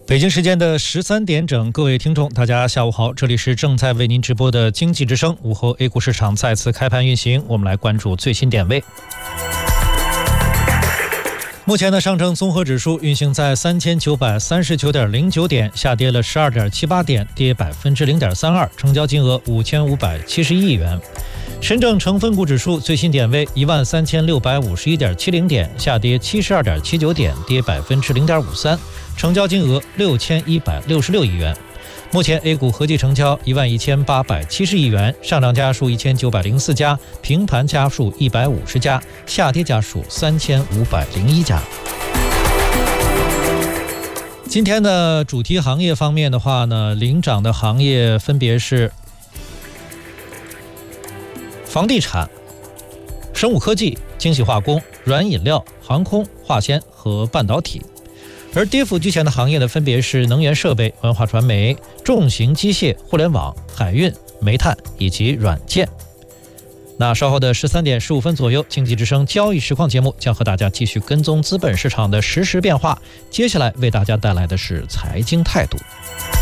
北京时间的13点整，各位听众大家下午好，这里是正在为您直播的经济之声。午后 A 股市场再次开盘运行，我们来关注最新点位。目前的上证综合指数运行在3939.09点，下跌了12.78点，跌0.32%，成交金额5571亿元。深证成分股指数最新点位13651.70点，下跌72.79点，跌0.53%，成交金额6166亿元。目前 A 股合计成交11870亿元，上涨家数1904家，平盘家数150家，下跌家数3501家。今天的主题行业方面的话呢，领涨的行业分别是房地产、生物科技、精细化工、软饮料、航空、化纤和半导体。而跌幅居前的行业呢，分别是能源设备、文化传媒、重型机械、互联网、海运、煤炭以及软件。那稍后的13点15分左右，经济之声交易实况节目将和大家继续跟踪资本市场的实时变化。接下来为大家带来的是财经态度。